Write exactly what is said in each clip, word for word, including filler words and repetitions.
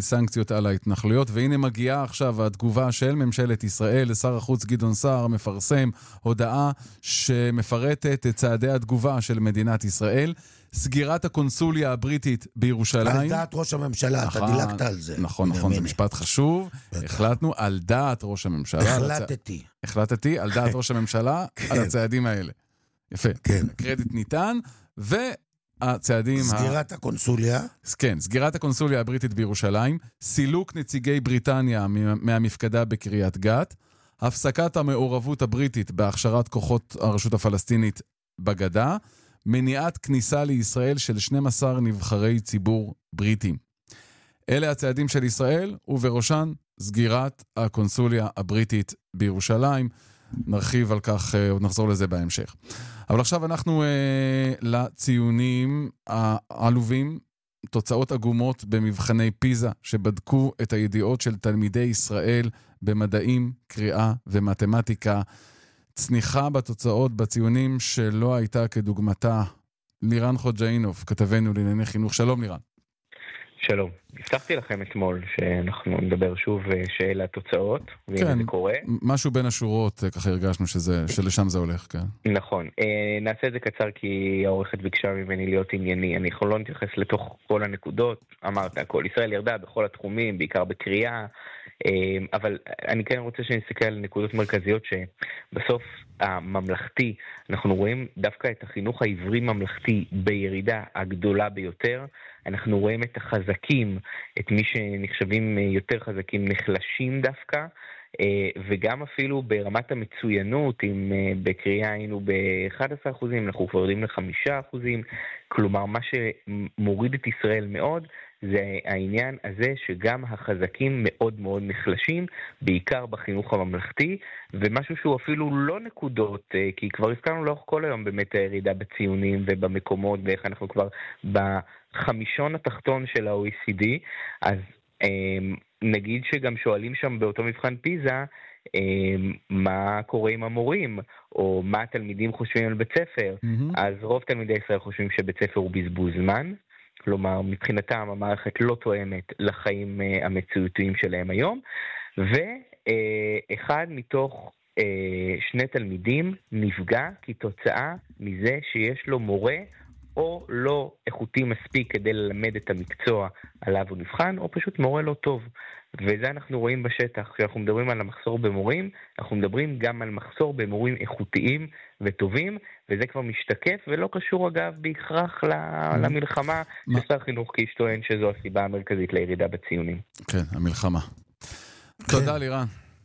סנקציות על ההתנחלויות, והנה מגיעה עכשיו התגובה של ממשלת ישראל, לשר החוץ גדעון סער מפרסם הודעה שמפרטת את צעדי התגובה של מדינת ישראל, סגירת הקונסוליה הבריטית בירושלים. על דעת ראש הממשלה, אתה דילגת על זה. נכון, נכון, זה משפט חשוב. החלטנו על דעת ראש הממשלה. החלטתי. החלטתי על דעת ראש הממשלה על הצעדים האלה. יפה. קרדיט ניתן, והצעדים... סגירת הקונסוליה. כן, סגירת הקונסוליה הבריטית בירושלים, סילוק נציגי בריטניה מהמפקדה בקריית גת, הפסקת המעורבות הבריטית בהכשרת כוחות הרשות הפלסטינית בגדה, מניעת כניסה לישראל של שנים עשר נבחרי ציבור בריטים. אלה הצעדים של ישראל, ובראשן סגירת הקונסוליה הבריטית בירושלים. נרחיב על כך, עוד נחזור לזה בהמשך. אבל עכשיו אנחנו אה, לציונים העלובים, תוצאות עגומות במבחני פיזה, שבדקו את הידיעות של תלמידי ישראל במדעים, קריאה ומתמטיקה. צניחה בתוצאות, בציונים שלא הייתה כדוגמתה. לירן חוג'אינוב, כתבנו לענייני חינוך. שלום לירן. שלום. הבטחתי לכם אתמול שאנחנו נדבר שוב שאלה התוצאות, והנה כן, זה קורה. משהו בין השורות, ככה הרגשנו שזה, שלשם זה הולך, כן. נכון. נעשה את זה קצר כי העורכת ביקשה ממני להיות ענייני. אני יכול לא נתייחס לתוך כל הנקודות. אמרת, כל ישראל ירדה בכל התחומים, בעיקר בקריאה, אבל אני כן רוצה שנסתכל על נקודות מרכזיות שבסוף הממלכתי, אנחנו רואים דווקא את החינוך העברי ממלכתי בירידה הגדולה ביותר. אנחנו רואים את החזקים, את מי שנחשבים יותר חזקים נחלשים דווקא, וגם אפילו ברמת המצוינות, אם בקריאה היינו ב-אחד עשר אחוזים, אנחנו כבר יודעים ל-חמישה אחוזים, כלומר מה שמוריד את ישראל מאוד, זה העניין הזה שגם החזקים מאוד מאוד נחלשים, בעיקר בחינוך הממלכתי, ומשהו שהוא אפילו לא נקודות, כי כבר הזכרנו לאורך כל היום באמת הירידה בציונים ובמקומות, ואיך אנחנו כבר בחמישון התחתון של ה-או אי סי די, אז נגיד שגם שואלים שם באותו מבחן פיזה, מה קורה עם המורים, או מה התלמידים חושבים על בית ספר, mm-hmm. אז רוב תלמידי ישראל חושבים שבית ספר הוא בזבוז זמן, כלומר, מבחינתם המערכת לא תואמת לחיים המציאותיים שלהם היום, ואחד מתוך שני תלמידים נפגע כתוצאה מזה שיש לו מורה או לא איכותי מספיק כדי ללמד את המקצוע עליו הוא נבחן, או פשוט מורה לא טוב. וזה אנחנו רואים בשטח. כשאנחנו מדברים על המחסור במורים, אנחנו מדברים גם על מחסור במורים איכותיים וטובים, וזה כבר משתקף, ולא קשור אגב בהכרח למלחמה, ששר חינוך כאיש טוען שזו הסיבה המרכזית לירידה בציונים. כן, המלחמה. תודה לירן.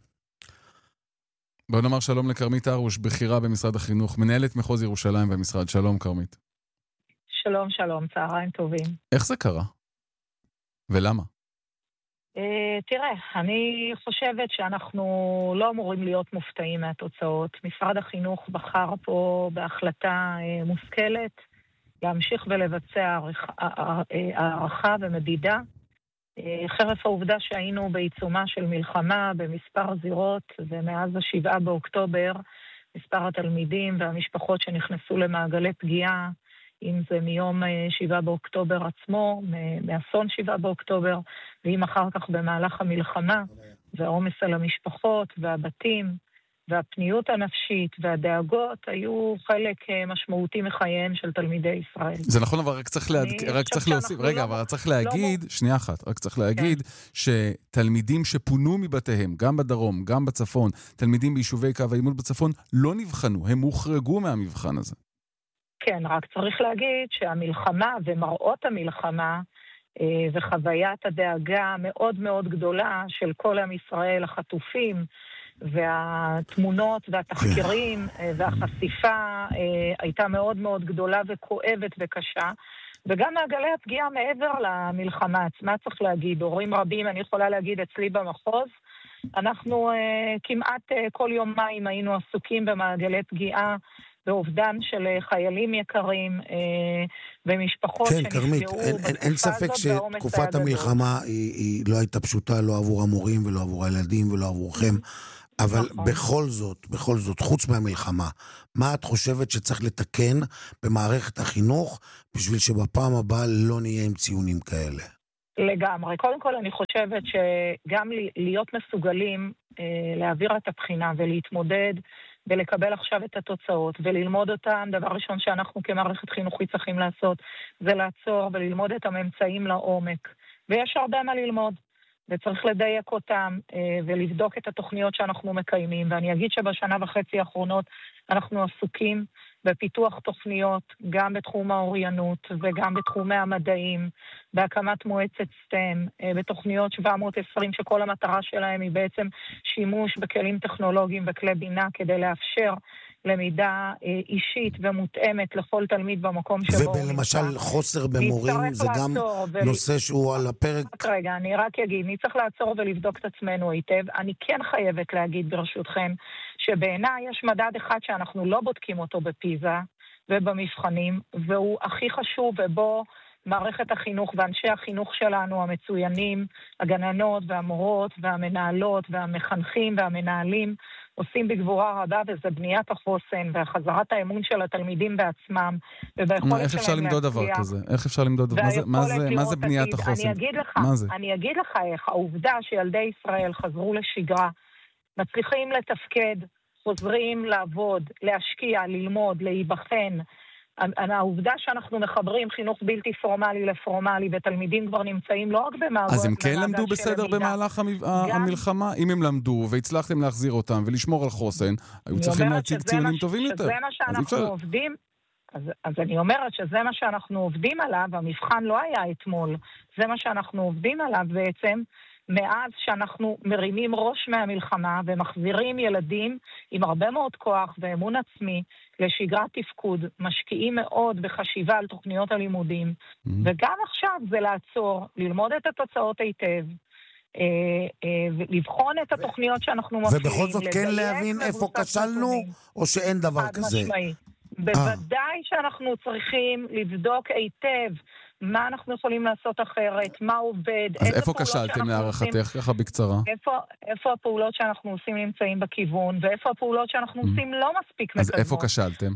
בוא נאמר שלום לקרמית ארוש, בחירה במשרד החינוך, מנהלת מחוז ירושלים במשרד. שלום קרמית. שלום, שלום, צהריים טובים. איך זה קרה? ולמה? תראה, אני חושבת שאנחנו לא אמורים להיות מופתעים מהתוצאות. משרד החינוך בחר פה בהחלטה מושכלת, להמשיך ולבצע הערכה ומדידה, חרף העובדה שהיינו בעיצומה של מלחמה במספר זירות, ומאז השבעה באוקטובר, מספר התלמידים והמשפחות שנכנסו למעגלי פגיעה, אם זה מיום שבעה באוקטובר עצמו, מאסון שבעה באוקטובר, ואם אחר כך במהלך המלחמה, והעומס על המשפחות והבתים, והפניות הנפשית והדאגות, היו חלק משמעותי מחייהם של תלמידי ישראל. זה נכון, אבל רק צריך, להד... רק צריך להוסיף, רגע, לא... אבל צריך להגיד, לא... שנייה אחת, רק צריך להגיד כן. שתלמידים שפונו מבתיהם, גם בדרום, גם בצפון, תלמידים ביישובי קו העימות בצפון, לא נבחנו, הם הוחרגו מהמבחן הזה. כן, רק צריך להגיד שהמלחמה ומראות המלחמה אה, וחוויית הדאגה מאוד מאוד גדולה של כל עם ישראל, החטופים והתמונות והתחקירים אה, והחשיפה אה, הייתה מאוד מאוד גדולה וכואבת וקשה, וגם מעגלי הפגיעה מעבר למלחמה עצמה, צריך להגיד, הורים רבים, אני יכולה להגיד אצלי במחוז, אנחנו אה, כמעט אה, כל יומיים היינו עסוקים במעגלי פגיעה, באובדן של חיילים יקרים ומשפחות כן, קרמית, אין, אין, אין ספק שתקופת המלחמה היא, היא לא הייתה פשוטה, לא עבור המורים ולא עבור הילדים ולא עבורכם, אבל נכון. בכל זאת, בכל זאת, חוץ מהמלחמה, מה את חושבת שצריך לתקן במערכת החינוך בשביל שבפעם הבאה לא נהיה עם ציונים כאלה? לגמרי. קודם כל אני חושבת שגם להיות מסוגלים אה, להעביר את הבחינה ולהתמודד ולקבל עכשיו את התוצאות וללמוד אותן, דבר ראשון שאנחנו כמערכת חינוכית צריכים לעשות, זה לעצור וללמוד את הממצאים לעומק. ויש הרבה מה ללמוד, וצריך לדייק אותם אה, ולבדוק את התוכניות שאנחנו מקיימים. ואני אגיד שבשנה וחצי האחרונות אנחנו עסוקים בפיתוח תוכניות, גם בתחום האוריינות וגם בתחומי המדעים, בהקמת מועצת סטם, בתוכניות שבע מאות ועשרים שכל המטרה שלהם היא בעצם שימוש בכלים טכנולוגיים וכלי בינה כדי לאפשר למידה אישית ומותאמת לכל תלמיד במקום שבו הוא נמצא. ולמשל חוסר במורים זה גם נושא שהוא על הפרק. רק רגע, אני רק אגיד, אני צריך לעצור ולבדוק את עצמנו היטב. אני כן חייבת להגיד ברשותכם שבעיניי יש מדד אחד שאנחנו לא בודקים אותו בפיזה ובמבחנים, והוא הכי חשוב, ובו מערכת החינוך ואנשי החינוך שלנו המצוינים, הגננות והמורות והמנהלות והמחנכים והמנהלים, עושים בגבורה רבה, וזה בניית החוסן והחזרת האמון של התלמידים בעצמם, וביכולת שלהם להצליח. איך אפשר למדוד דבר כזה? איך אפשר למדוד דבר? מה זה בניית החוסן? אני אגיד לך, אני אגיד לך איך, העובדה שילדי ישראל חזרו לשגרה, מצליחים לתפקד, חוזרים לעבוד, להשקיע, ללמוד, להיבחן, העובדה שאנחנו מחברים חינוך בלתי פורמלי לפורמלי, ותלמידים כבר נמצאים לא רק במעגל. אז הם כן למדו בסדר במהלך המלחמה? אם הם למדו והצלחתם להחזיר אותם ולשמור על חוסן, היו צריכים להציג ציונים טובים יותר. שזה מה שאנחנו עובדים, אז אני אומרת שזה מה שאנחנו עובדים עליו, המבחן לא היה אתמול, זה מה שאנחנו עובדים עליו בעצם, מאז שאנחנו מרימים ראש מהמלחמה ומחזירים ילדים עם הרבה מאוד כוח ואמון עצמי לשגרת תפקוד, משקיעים מאוד בחשיבה על תוכניות הלימודים, mm-hmm. וגם עכשיו זה לעצור, ללמוד את התוצאות היטב, אה, אה, לבחון את התוכניות שאנחנו מפעילים. ובכל זאת כן להבין איפה כשלנו, או שאין דבר כזה? משמעי. בוודאי שאנחנו צריכים לבדוק היטב מה אנחנו יכולים לעשות אחרת, מה עובד. אז איפה כשלתם להערכתך, ככה בקצרה? איפה, איפה הפעולות שאנחנו עושים נמצאים בכיוון, ואיפה הפעולות שאנחנו mm. עושים לא מספיק מקדמות. אז איפה כשלתם?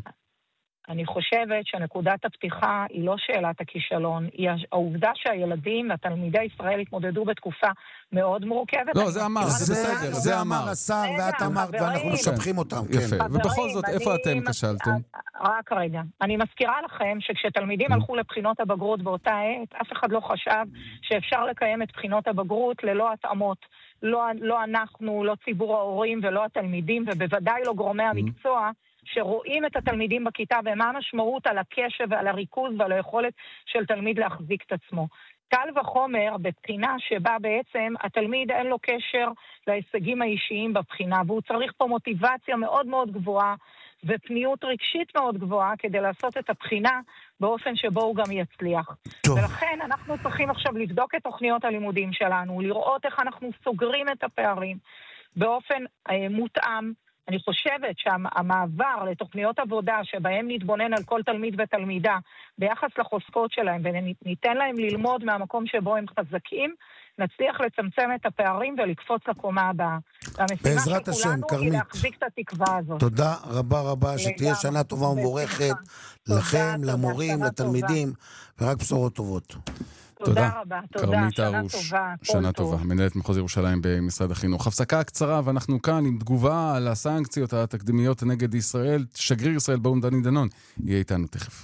אני חושבת שנקודת הפתיחה היא לא שאלת הכישלון, היא העובדה שהילדים והתלמידי ישראל התמודדו בתקופה מאוד מורכבת. לא, זה אמר, זה בסדר, זה אמר. השר ואת אמרת, ואנחנו משבחים אותם. יפה, ובכל זאת, איפה אתם כשלתם? רק רגע, אני מזכירה לכם שכשתלמידים הלכו לבחינות הבגרות באותה עת, אף אחד לא חשב שאפשר לקיים את בחינות הבגרות ללא התאמות. לא, לא אנחנו, לא ציבור ההורים ולא התלמידים, ובוודאי לא גורמי המקצוע, שרואים את התלמידים בכיתה ומה המשמעות על הקשב ועל הריכוז ועל היכולת של תלמיד להחזיק את עצמו. קל וחומר בבחינה שבה בעצם התלמיד אין לו קשר להישגים האישיים בבחינה, והוא צריך פה מוטיבציה מאוד מאוד גבוהה ופניות רגשית מאוד גבוהה כדי לעשות את הבחינה באופן שבו הוא גם יצליח. טוב. ולכן אנחנו צריכים עכשיו לבדוק את תוכניות הלימודים שלנו, לראות איך אנחנו סוגרים את הפערים באופן אה, מותאם. אני חושבת שהמעבר לתוכניות עבודה שבהם נתבונן על כל תלמיד ותלמידה ביחס לחוזקות שלהם וניתן להם ללמוד מהמקום שבו הם חזקים, נצליח לצמצם את הפערים ולקפוץ לקומה הבאה. בעזרת השם, כרמית. להחזיק את התקווה הזאת. תודה רבה רבה, שתהיה שנה טובה ומבורכת לכם, למורים, לתלמידים, ורק בשורות טובות. תודה רבה, תודה, שנה טובה. שנה טובה, מנהלת מחוז ירושלים במשרד החינוך. הפסקה קצרה ואנחנו כאן עם תגובה על הסנקציות התקדימיות נגד ישראל. שגריר ישראל באו"ם דני דנון יהיה איתנו תכף.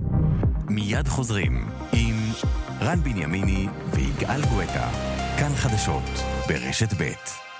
מיד חוזרים עם רן בנימיני ויגאל גואטה. כאן חדשות ברשת ב'.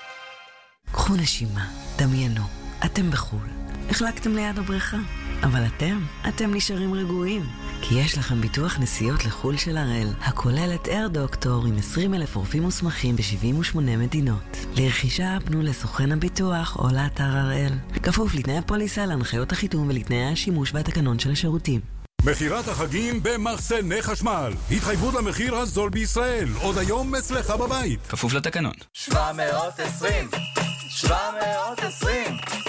קחו נשימה, דמיינו, אתם בחול. החלקתם ליד הבריכה. אבל אתם, אתם נשארים רגועים, כי יש לכם ביטוח נסיעות לחול של הראל, הכולל את אייר דוקטור עם עשרים אלף רופאים מוסמכים ב-שבעים ושמונה מדינות. לרכישה פנו לסוכן הביטוח או לאתר הראל. כפוף לתנאי הפוליסה, להנחיות החיתום ולתנאי השימוש והתקנון של השירותים. מחירת החגים במחסני חשמל. התחייבות למחיר הזול בישראל. עוד היום אצלך בבית. כפוף לתקנון. שבע מאות ועשרים שבע מאות ועשרים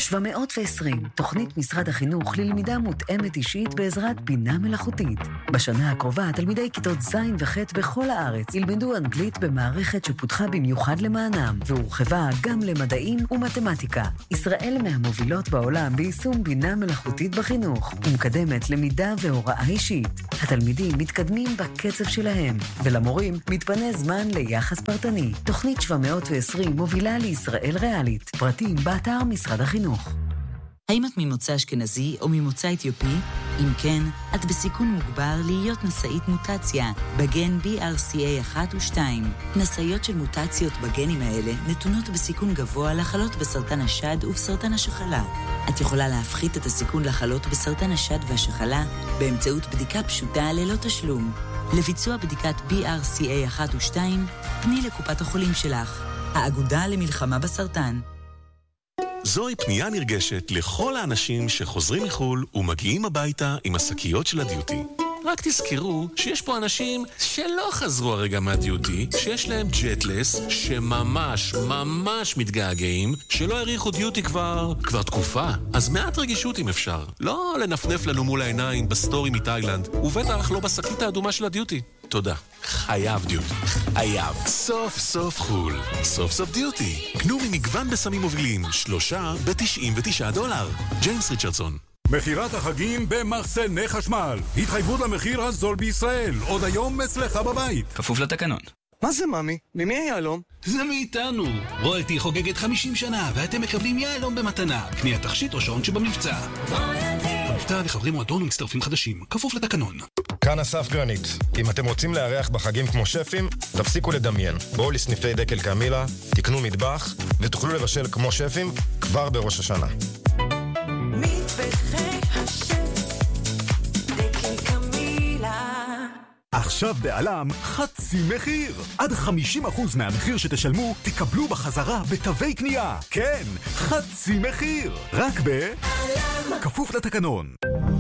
שבע מאות ועשרים, תוכנית משרד החינוך ללמידה מותאמת אישית בעזרת בינה מלאכותית. בשנה הקרובה, תלמידי כיתות ז' וח' בכל הארץ ילמדו אנגלית במערכת שפותחה במיוחד למענם, והורחבה גם למדעים ומתמטיקה. ישראל מהמובילות בעולם ביישום בינה מלאכותית בחינוך, ומקדמת למידה והוראה אישית. התלמידים מתקדמים בקצב שלהם, ולמורים מתפנה זמן ליחס פרטני. תוכנית שבע מאות ועשרים מובילה לישראל ריאלית. פרטים באתר משרד החינוך. האם את ממוצא אשכנזי או ממוצא אתיופי? אם כן, את בסיכון מוגבר להיות נשאית מוטציה בגן בי אר סי איי אחת ושתיים. נשאיות של מוטציות בגנים האלה נתונות בסיכון גבוה לחלות בסרטן השד ובסרטן השחלה. את יכולה להפחית את הסיכון לחלות בסרטן השד והשחלה באמצעות בדיקה פשוטה ללא תשלום. לביצוע בדיקת בי אר סי איי אחת ושתיים, פני לקופת החולים שלך. האגודה למלחמה בסרטן. זוהי פנייה נרגשת לכל האנשים שחוזרים מחול ומגיעים הביתה עם השקיות של הדיוטי. רק תזכרו שיש פה אנשים שלא חזרו הרגע מהדיוטי, שיש להם ג'טלס, שממש ממש מתגעגעים, שלא הריחו דיוטי כבר, כבר תקופה. אז מעט רגישות אם אפשר. לא לנפנף לנו מול העיניים בסטורי מתאילנד, ובטח לא בשקית האדומה של הדיוטי. תודה. חייב דיוטי. חייב. סוף סוף חול. סוף סוף דיוטי. קנו ממגוון בסמים מובילים. שלושה ב-תשעים ותשעה דולר. ג'יימס ריצ'רדסון. מחירת החגים במחסני חשמל. התחייבות למחיר הזול בישראל. עוד היום אצלך בבית. כפוף לתקנון. מה זה מאמי? ממי היהלום? זה מאיתנו. רויאלטי חוגגת חמישים שנה, ואתם מקבלים יהלום במתנה. קניית תכשיט או שעון שבמבצע. רויאלטי. המבצע לחברי מועדון ומצטרפים חדשים. כפוף לתקנון. כאן אסף גרנית. אם אתם רוצים לארח בחגים כמו שפים, תפסיקו לדמיין. בואו לסניפי דקל קמילה, תקנו מטבח, ותוכלו לבשל כמו שפים כבר בראש השנה. עכשיו בעלם חצי מחיר. עד חמישים אחוז מהמחיר שתשלמו תקבלו בחזרה בתווי קנייה. כן, חצי מחיר. רק בעלם. כפוף לתקנון.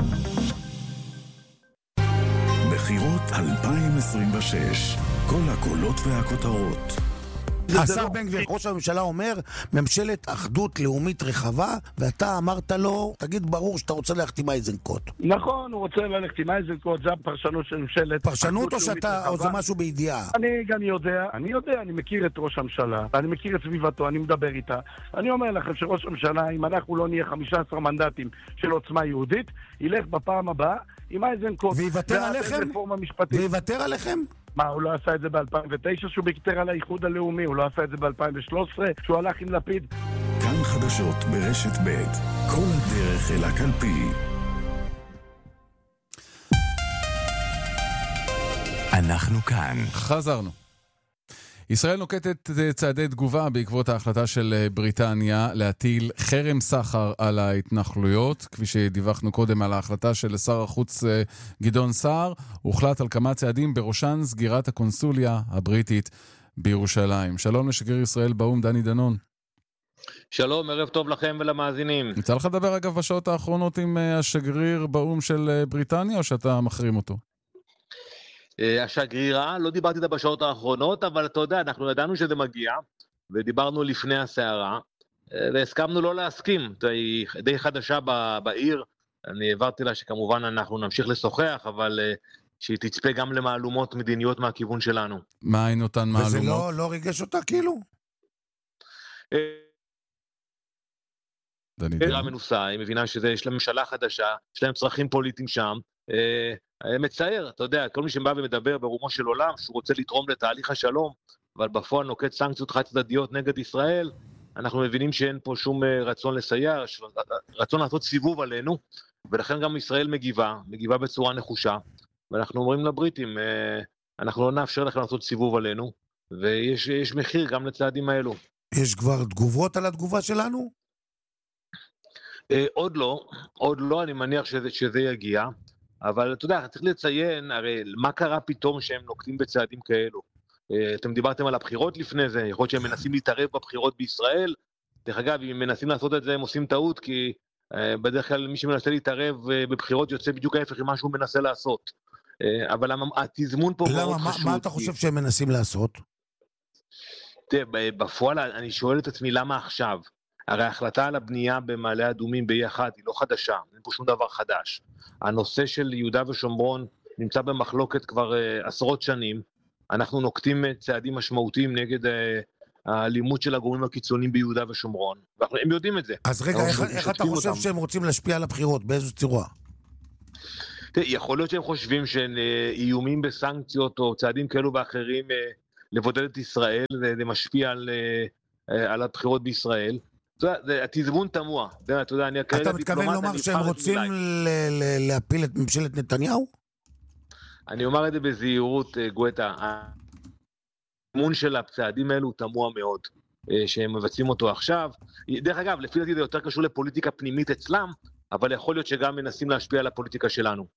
בחירות אלפיים עשרים ושש. כל הקולות והכותרות. השר בן גביר, ראש הממשלה אומר, ממשלת אחדות לאומית רחבה, ואתה אמרת לו, תגיד ברור שאתה רוצה ללכת עם אייזנקוט. נכון, הוא רוצה ללכת עם אייזנקוט, זה הפרשנות של ממשלת פרשנות או שאתה, או זה משהו בידיעה? אני גם יודע, אני יודע, אני מכיר את ראש הממשלה, אני מכיר את סביבתו, אני מדבר איתה. אני אומר לכם שראש הממשלה, אם אנחנו לא נהיה חמישה עשר מנדטים של עוצמה יהודית, ילך בפעם הבאה עם אייזנקוט. ויוותר עליכם? ויוותר עליכם? מה, הוא לא עשה את זה ב-אלפיים ותשע שהוא ביקטר על האיחוד הלאומי? הוא לא עשה את זה ב-אלפיים ושלוש עשרה שהוא הלך עם לפיד? כאן חדשות ברשת ב' כל הדרך אל הקלפי. אנחנו כאן. חזרנו. ישראל נוקטת צעדי תגובה בעקבות ההחלטה של בריטניה להטיל חרם סחר על ההתנחלויות. כפי שדיווחנו קודם על ההחלטה של שר החוץ גדעון סער, הוחלט על כמה צעדים, בראשן סגירת הקונסוליה הבריטית בירושלים. שלום לשגריר ישראל באום דני דנון. שלום, ערב טוב לכם ולמאזינים. יצא לך לדבר אגב בשעות האחרונות עם השגריר באום של בריטניה, או שאתה מחרים אותו? השגרירה, לא דיברתי איתה בשעות האחרונות, אבל אתה יודע, אנחנו ידענו שזה מגיע, ודיברנו לפני הסערה, והסכמנו לא להסכים. היא די חדשה בעיר, אני העברתי לה שכמובן אנחנו נמשיך לשוחח, אבל שהיא תצפה גם למעלומות מדיניות מהכיוון שלנו. מה אין אותן מעלומות? וזה לא, לא ריגש אותה כאילו? היא מנוסה, היא מבינה שיש לה ממשלה חדשה, יש להם צרכים פוליטיים שם, מצער, אתה יודע, כל מי שבא ומדבר ברומו של עולם, שהוא רוצה לתרום לתהליך השלום, אבל בפועל נוקט סנקציות חד צדדיות נגד ישראל, אנחנו מבינים שאין פה שום רצון לסייע, רצון לעשות סיבוב עלינו, ולכן גם ישראל מגיבה, מגיבה בצורה נחושה, ואנחנו אומרים לבריטים, אנחנו לא נאפשר לכם לעשות סיבוב עלינו, ויש יש מחיר גם לצעדים האלו. יש כבר תגובות על התגובה שלנו? עוד לא, עוד לא, אני מניח שזה, שזה יגיע, אבל אתה יודע, צריך לציין, הרי מה קרה פתאום שהם נוקטים בצעדים כאלו? אתם דיברתם על הבחירות לפני זה, יכול להיות שהם מנסים להתערב בבחירות בישראל, דרך אגב, אם הם מנסים לעשות את זה, הם עושים טעות, כי בדרך כלל מי שמנסה להתערב בבחירות יוצא בדיוק ההפך ממה שהוא מנסה לעשות. אבל התזמון פה מאוד חשוב. למה, מה אתה חושב שהם מנסים לעשות? תראה, בפועל אני שואל את עצמי למה עכשיו? הרי ההחלטה על הבנייה במעלה אדומים ב-אי אחת היא לא חדשה, אין פה שום דבר חדש. הנושא של יהודה ושומרון נמצא במחלוקת כבר uh, עשרות שנים, אנחנו נוקטים צעדים משמעותיים נגד uh, האלימות של הגורמים הקיצוניים ביהודה ושומרון, והם יודעים את זה. אז רגע, איך, איך אתה חושב אותם. שהם רוצים להשפיע על הבחירות? באיזו צורה? יכול להיות שהם חושבים שהם איומים בסנקציות או צעדים כאלו ואחרים לבודד את ישראל ולמשפיע על, על הבחירות בישראל. התזמון תמוה. אתה מתכוון לומר שהם רוצים להפיל את ממשלת נתניהו? אני אומר את זה בזהירות, גואטה. התזמון של הצעדים האלו תמוה מאוד, שהם מבצעים אותו עכשיו. דרך אגב, לפי דעתי זה יותר קשור לפוליטיקה פנימית אצלם, אבל יכול להיות שגם מנסים להשפיע על הפוליטיקה שלנו.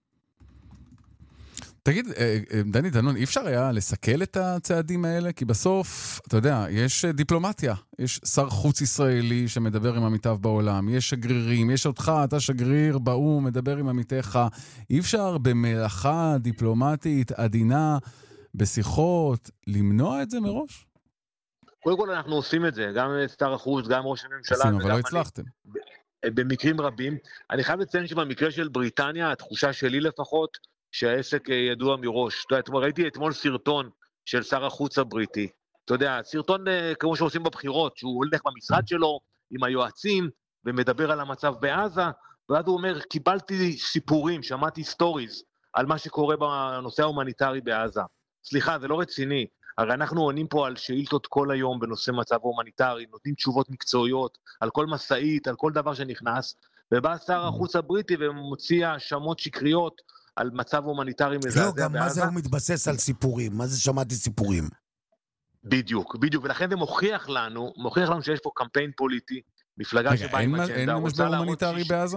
תגיד, דני דנון, אי אפשר היה לסכל את הצעדים האלה? כי בסוף, אתה יודע, יש דיפלומטיה, יש שר חוץ ישראלי שמדבר עם עמיתיו בעולם, יש שגרירים, יש אותך, אתה שגריר באום, מדבר עם עמיתיך. אי אפשר במלאכה דיפלומטית, עדינה, בשיחות, למנוע את זה מראש? קודם כל אנחנו עושים את זה, גם שר החוץ, גם ראש הממשלה. עושים, אבל לא הצלחתם. במקרים רבים. אני חייב לציין שבמקרה של בריטניה, התחושה שלי לפחות, שהעסק ידוע מראש. אתה יודע, ראיתי אתמול סרטון של שר החוץ הבריטי. אתה יודע, סרטון כמו שעושים בבחירות, שהוא הולך במשרד שלו עם היועצים, ומדבר על המצב בעזה, ואז הוא אומר, קיבלתי סיפורים, שמעתי סטוריז, על מה שקורה בנושא ההומניטרי בעזה. סליחה, זה לא רציני. הרי אנחנו עונים פה על שאילתות כל היום בנושא מצב הומניטרי, נותנים תשובות מקצועיות על כל מסעית, על כל דבר שנכנס, ובא שר החוץ הבריטי ומוציא האשמות שקריות על מצב הומניטרי מזעזע בעזה. לא, גם מה זה הוא מתבסס על סיפורים? מה זה שמעתי סיפורים? בדיוק, בדיוק, ולכן זה מוכיח לנו, מוכיח לנו שיש פה קמפיין פוליטי, מפלגה שבאה עם אג'נדה. אין משבר הומניטרי בעזה?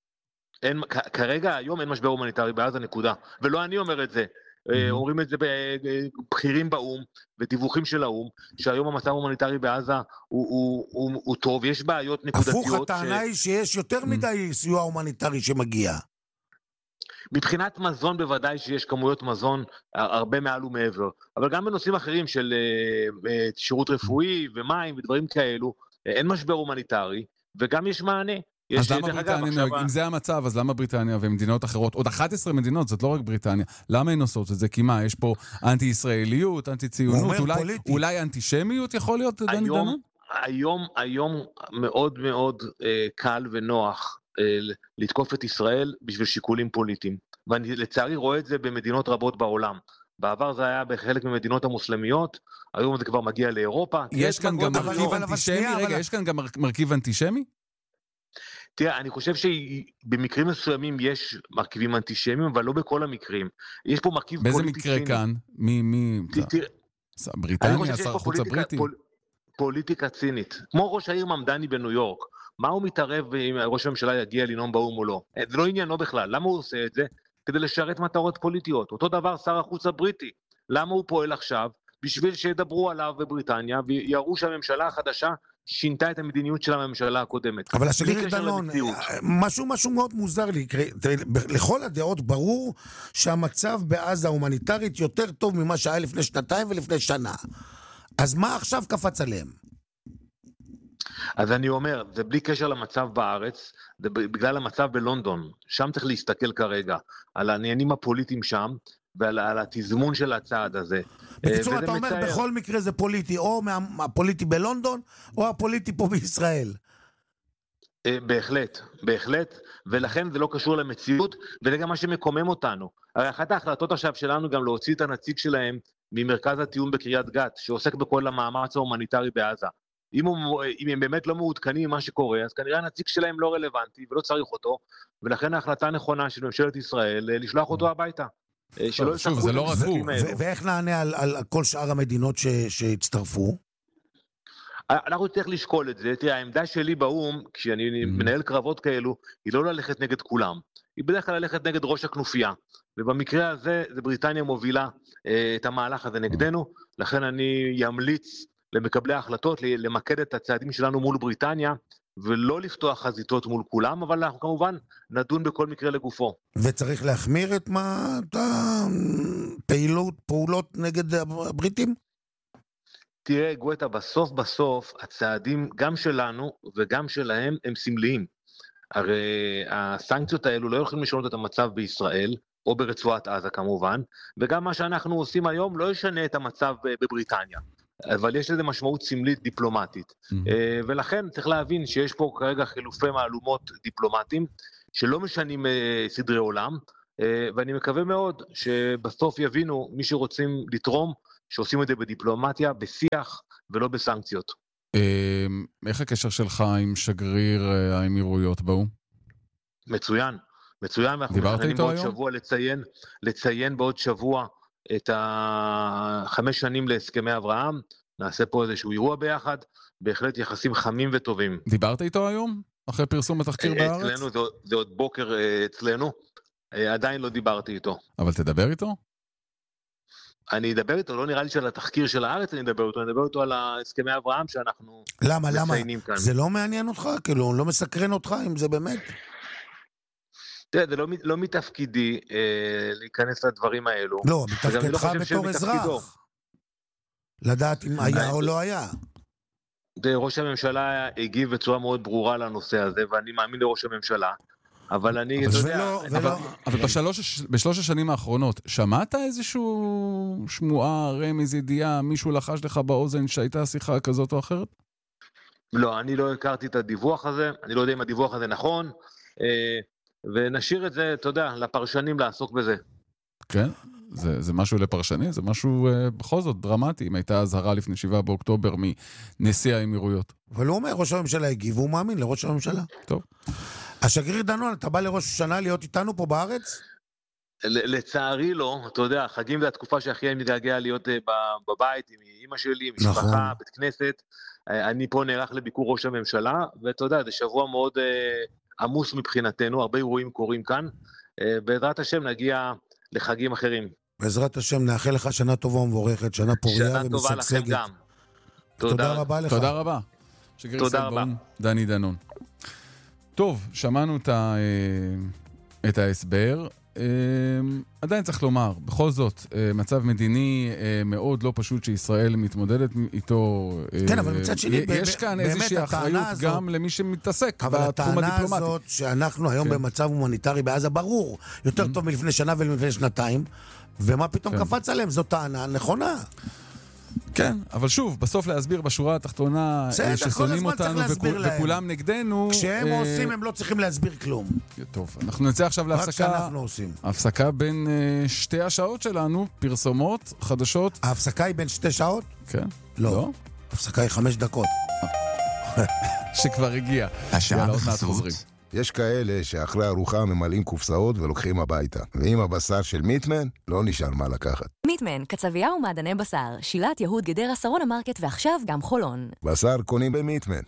כרגע, היום אין משבר הומניטרי בעזה, נקודה. ולא אני אומר את זה. אומרים את זה בבחירים באום, ודיווחים של האום, שהיום המצב ההומניטרי בעזה הוא טוב, יש בעיות נקודתיות. הפוך, הטענה היא שיש יותר מדי סיוע הומניטרי שמגיע. מבחינת מזון בוודאי שיש כמויות מזון הרבה מעל ומעבר, אבל גם בנושאים אחרים של שירות רפואי ומים ודברים כאלו, אין משבר הומניטרי, וגם יש מענה. אז למה בריטניה, אם זה המצב, אז למה בריטניה ומדינות אחרות, עוד אחת עשרה מדינות, זאת לא רק בריטניה, למה הן עושות את זה? כי מה, יש פה אנטי-ישראליות, אנטי-ציונות, אולי אנטישמיות יכול להיות, דני דנון? היום, היום מאוד מאוד קל ונוח לתקוף את ישראל בשביל שיקולים פוליטיים, ואני לצערי רואה את זה במדינות רבות בעולם. בעבר זה היה בחלק ממדינות המוסלמיות, היום זה כבר מגיע לאירופה. יש כאן גם מרכיב אנטישמי? רגע, יש כאן גם מרכיב אנטישמי? תראה, אני חושב שבמקרים מסוימים יש מרכיבים אנטישמיים, אבל לא בכל המקרים. יש פה מרכיב באיזה פוליטי ציני. באיזה מקרה כאן? מי, מי? בריטניה, שר החוץ הבריטי? פוליטיקה צינית. כמו ראש העיר ממדני בניו יורק. מה הוא מתערב אם ראש הממשלה יגיע לנאום באום או לא? זה לא עניינו בכלל. למה הוא עושה את זה? כדי לשרת מטרות פוליטיות. אותו דבר שר החוץ הבריטי. למה הוא פועל עכשיו? בשביל שידברו עליו בבריטניה, ויראו שהממשלה החדשה שינתה את המדיניות של הממשלה הקודמת. אבל השגריר דנון, משהו משהו מאוד מוזר לי, לכל הדעות ברור שהמצב בעזה ההומניטרית יותר טוב ממה שהיה לפני שנתיים ולפני שנה. אז מה עכשיו קפץ עליהם? אז אני אומר, זה בלי קשר למצב בארץ, זה בגלל המצב בלונדון, שם צריך להסתכל כרגע, על העניינים הפוליטיים שם, ועל התזמון של הצעד הזה. בקיצור, אתה אומר, בכל מקרה זה פוליטי, או הפוליטי בלונדון, או הפוליטי פה בישראל. בהחלט, בהחלט, ולכן זה לא קשור למציאות, וזה גם מה שמקומם אותנו. הרי אחת ההחלטות עכשיו שלנו גם להוציא את הנציג שלהם ממרכז התיאום בקריית גת, שעוסק בכל המאמץ ההומניטרי בעזה. אם, הוא, אם הם באמת לא מעודכנים ממה שקורה, אז כנראה הנציג שלהם לא רלוונטי ולא צריך אותו, ולכן ההחלטה הנכונה של ממשלת ישראל לשלוח אותו הביתה. שוב, זה לא רק הוא. ואיך נענה על כל שאר המדינות שהצטרפו? אנחנו צריך לשקול את זה. תראה, העמדה שלי באום, כשאני מנהל קרבות כאלו, היא לא ללכת נגד כולם. היא בדרך כלל ללכת נגד ראש הכנופיה. ובמקרה הזה, זה בריטניה מובילה את המהלך הזה נגדנו, לכן אני ימליץ למקבלי ההחלטות, למקד את הצעדים שלנו מול בריטניה, ולא לפתוח חזיתות מול כולם, אבל אנחנו כמובן נדון בכל מקרה לגופו. וצריך להחמיר את מה, את הפעילות, פעולות נגד הבריטים? תראה, גואטה, בסוף בסוף, הצעדים גם שלנו וגם שלהם הם סמליים. הרי הסנקציות האלו לא יכולים לשנות את המצב בישראל, או ברצועת עזה כמובן, וגם מה שאנחנו עושים היום לא ישנה את המצב בבריטניה. אבל יש לזה משמעות סמלית דיפלומטית. Mm-hmm. ולכן צריך להבין שיש פה כרגע חילופי מהלומות דיפלומטיים, שלא משנים סדרי עולם, ואני מקווה מאוד שבסוף יבינו מי שרוצים לתרום, שעושים את זה בדיפלומטיה, בשיח ולא בסנקציות. איך הקשר שלך עם שגריר האמירויות באו? מצוין, מצוין, ואנחנו מתכננים בעוד שבוע לציין, לציין בעוד שבוע את החמש שנים להסכמי אברהם, נעשה פה איזשהו אירוע ביחד, בהחלט יחסים חמים וטובים. דיברת איתו היום? אחרי פרסום התחקיר בארץ? אצלנו, זה, זה עוד בוקר אצלנו, עדיין לא דיברתי איתו. אבל תדבר איתו? אני אדבר איתו, לא נראה לי שעל התחקיר של הארץ אני אדבר איתו, אני אדבר איתו על הסכמי אברהם שאנחנו למה, מציינים למה? כאן. זה לא מעניין אותך? כאילו, לא מסקרן אותך אם זה באמת? תראה, זה לא, לא מתפקידי אה, להיכנס לדברים האלו. לא, מתפקידך לא בתור אזרח. לדעת אם היה או לא היה. ראש הממשלה הגיב בצורה מאוד ברורה לנושא הזה, ואני מאמין לראש הממשלה. אבל אני, אתה יודע... אבל בשלוש השנים האחרונות, שמעת איזשהו שמועה, רמז, ידיעה, מישהו לחש לך באוזן שהייתה שיחה כזאת או אחרת? לא, אני לא הכרתי את הדיווח הזה, אני לא יודע אם הדיווח הזה נכון, ונשאיר את זה, אתה יודע, לפרשנים לעסוק בזה. כן? זה, זה משהו לפרשני, זה משהו בכל זאת דרמטי, אם הייתה הזהרה לפני שבעה באוקטובר מנשיא האמירויות. אבל הוא אומר, ראש הממשלה הגיב, והוא מאמין לראש הממשלה. טוב. השגריר דנון, אתה בא לראש השנה להיות איתנו פה בארץ? לצערי לא, אתה יודע, חגים זה התקופה שהכי אני מתגעגע להיות בבית עם אמא שלי, משפחה, בית כנסת. אני פה נערך לביקור ראש הממשלה, ואתה יודע, זה שבוע מאוד עמוס מבחינתנו, הרבה אירועים קורים כאן. בעזרת השם נגיע לחגים אחרים. בעזרת השם נאחל לך שנה טובה ומבורכת, שנה פוריה ומשגשגת. שנה טובה לכם גם. תודה רבה לך. תודה רבה. תודה רבה. דני דנון. טוב, שמענו את, ה, את ההסבר. עדיין צריך לומר, בכל זאת, מצב מדיני מאוד לא פשוט שישראל מתמודדת איתו. כן, אבל מצד שני, יש כאן איזושהי אחריות גם למי שמתעסק בתחום הדיפלומטי. אבל הטענה הזאת שאנחנו היום במצב הומניטרי בעזה ברור, יותר טוב מלפני שנה ולפני שנתיים, ומה פתאום קפץ עליהם? זו טענה נכונה. כן, אבל שוב, בסוף להסביר בשורה התחתונה ששונאים אותנו וכולם נגדנו. כשהם עושים, הם לא צריכים להסביר כלום. טוב, אנחנו נצא עכשיו להפסקה. הפסקה בין שתי השעות שלנו, פרסומות, חדשות. ההפסקה היא בין שתי שעות? כן. לא. ההפסקה היא חמש דקות. שכבר הגיע. השעה בחסות. יש כאלה שאחרי ארוחה ממלאים קופסאות ולוקחים הביתה. ועם הבשר של מיטמן, לא נשאר מה לקחת. מיטמן, קצבייה ומעדני בשר, שילת יהוד גדרה שרון המרקט ועכשיו גם חולון. בשר קונים במיטמן.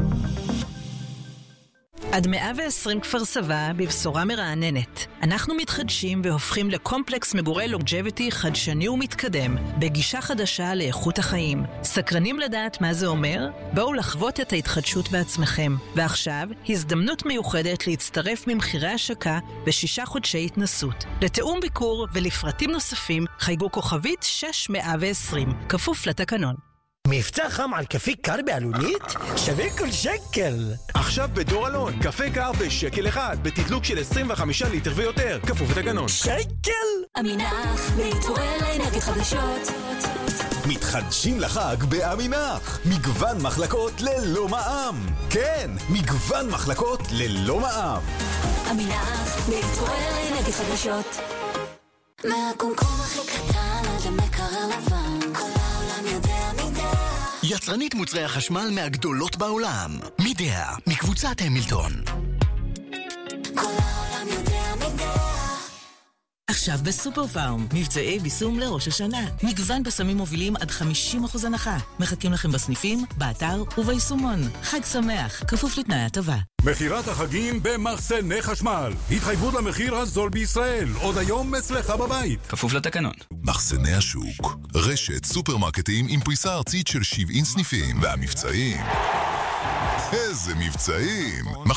עד מאה ועשרים כפר סבא בבשורה מרעננת. אנחנו מתחדשים והופכים לקומפלקס מגורי לונג'ביטי חדשני ומתקדם, בגישה חדשה לאיכות החיים. סקרנים לדעת מה זה אומר? בואו לחוות את ההתחדשות בעצמכם. ועכשיו, הזדמנות מיוחדת להצטרף ממחירי השקה בשישה חודשי התנסות. לתאום ביקור ולפרטים נוספים, חייגו כוכבית שש מאה ועשרים, כפוף לתקנון. מבצע חם על קפה קר בעלונית? שווה כל שקל. עכשיו בדור אלון, קפה קר בשקל אחד, בתדלוק של עשרים וחמישה ליטר ויותר, כפוף לתקנון. שקל! אמינח, להתעורר לאנרגיות חדשות. מתחדשים לחג באמינח. מגוון מחלקות ללא מע"מ. כן, מגוון מחלקות ללא מע"מ. אמינח, להתעורר לאנרגיות חדשות. מהקומקום הכי קטן עד המקרר לבן, כל העולם יודע מידה. יצרנית מוצרי החשמל מהגדולות בעולם. מידה, מקבוצת המילטון. כל העולם יודע מידה. עכשיו בסופר פארם, מבצעי ביסום לראש השנה. מגוון בשמים מובילים עד חמישים אחוז הנחה. מחכים לכם בסניפים, באתר וביישומון. חג שמח, כפוף לתנאי הטבה. מחירת החגים במחסני חשמל. התחייבות למחיר הזול בישראל. עוד היום אצלך בבית. כפוף לתקנון. מחסני השוק. רשת סופרמרקטים עם פריסה ארצית של שבעים סניפים. והמבצעים. איזה מבצעים.